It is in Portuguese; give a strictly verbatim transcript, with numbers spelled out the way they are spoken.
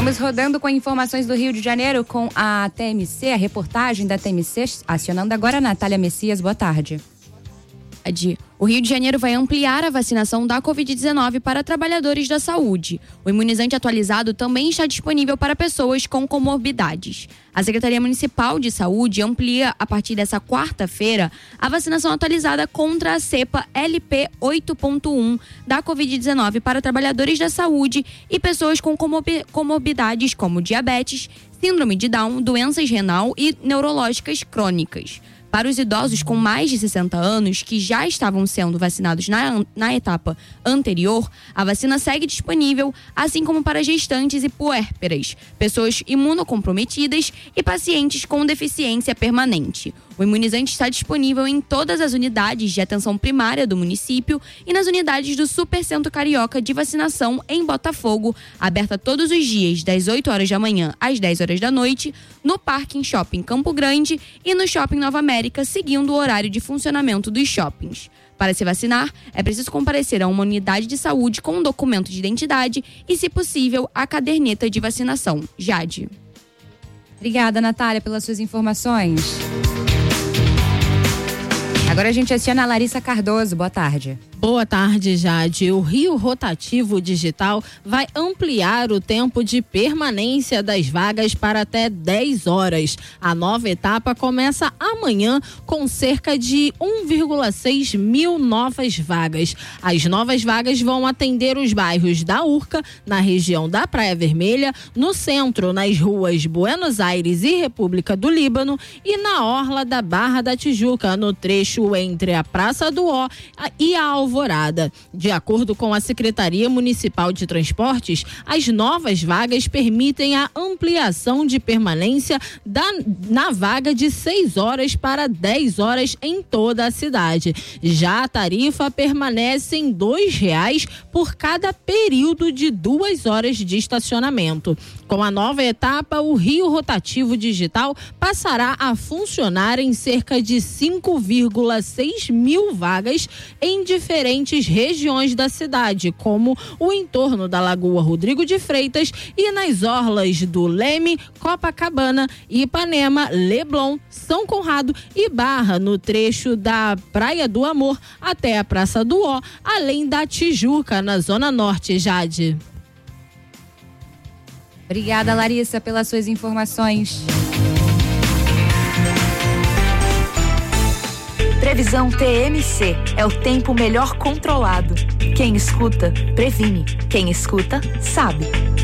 Vamos rodando com informações do Rio de Janeiro com a T M C, a reportagem da T M C, acionando agora a Natália Messias. Boa tarde. O Rio de Janeiro vai ampliar a vacinação da covid dezenove para trabalhadores da saúde. O imunizante atualizado também está disponível para pessoas com comorbidades. A Secretaria Municipal de Saúde amplia, a partir dessa quarta-feira, a vacinação atualizada contra a cepa L P oito ponto um da covid dezenove para trabalhadores da saúde e pessoas com comorbidades como diabetes, síndrome de Down, doenças renal e neurológicas crônicas. Para os idosos com mais de sessenta anos que já estavam sendo vacinados na, na etapa anterior, a vacina segue disponível, assim como para gestantes e puérperas, pessoas imunocomprometidas e pacientes com deficiência permanente. O imunizante está disponível em todas as unidades de atenção primária do município e nas unidades do Supercentro Carioca de Vacinação em Botafogo, aberta todos os dias, das oito horas da manhã às dez horas da noite, no Parking Shopping Campo Grande e no Shopping Nova América, seguindo o horário de funcionamento dos shoppings. Para se vacinar, é preciso comparecer a uma unidade de saúde com um documento de identidade e, se possível, a caderneta de vacinação. Jade. Obrigada, Natália, pelas suas informações. Agora a gente aciona a Larissa Cardoso. Boa tarde. Boa tarde, Jade. O Rio Rotativo Digital vai ampliar o tempo de permanência das vagas para até dez horas. A nova etapa começa amanhã com cerca de um vírgula seis mil novas vagas. As novas vagas vão atender os bairros da Urca, na região da Praia Vermelha, no centro, nas ruas Buenos Aires e República do Líbano e na orla da Barra da Tijuca, no trecho entre a Praça do Ó e a Alvorada. De acordo com a Secretaria Municipal de Transportes, as novas vagas permitem a ampliação de permanência da, na vaga de seis horas para dez horas em toda a cidade. Já a tarifa permanece em dois reais por cada período de duas horas de estacionamento. Com a nova etapa, o Rio Rotativo Digital passará a funcionar em cerca de cinco vírgula seis mil vagas em diferentes regiões da cidade, como o entorno da Lagoa Rodrigo de Freitas e nas orlas do Leme, Copacabana, Ipanema, Leblon, São Conrado e Barra, no trecho da Praia do Amor até a Praça do Ó, além da Tijuca, na Zona Norte. Jade. Obrigada, Larissa, pelas suas informações. Previsão T M C é o tempo melhor controlado. Quem escuta, previne. Quem escuta, sabe.